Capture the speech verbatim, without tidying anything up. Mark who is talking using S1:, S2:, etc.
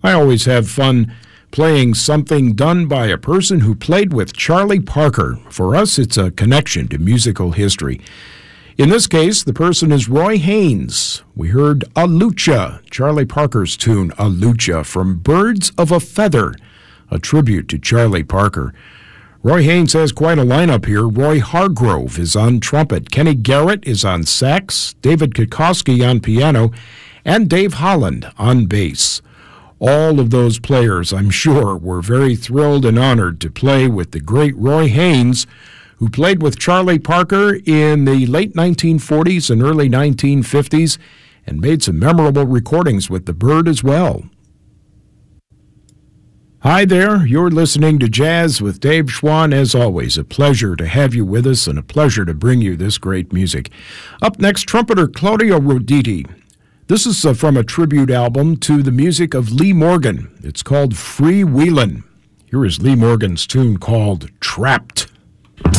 S1: I always have fun playing something done by a person who played with Charlie Parker. For us, it's a connection to musical history. In this case, the person is Roy Haynes. We heard A Lucha, Charlie Parker's tune, A Lucha, from Birds of a Feather, a tribute to Charlie Parker. Roy Haynes has quite a lineup here. Roy Hargrove is on trumpet. Kenny Garrett is on sax. David Kikoski on piano. And Dave Holland on bass. All of those players, I'm sure, were very thrilled and honored to play with the great Roy Haynes, who played with Charlie Parker in the late nineteen forties and early nineteen fifties and made some memorable recordings with the Bird as well. Hi there, you're listening to Jazz with Dave Schwann. As always, a pleasure to have you with us and a pleasure to bring you this great music. Up next, trumpeter Claudio Roditi. This is uh, from a tribute album to the music of Lee Morgan. It's called Free Wheelin'. Here is Lee Morgan's tune called Trapped.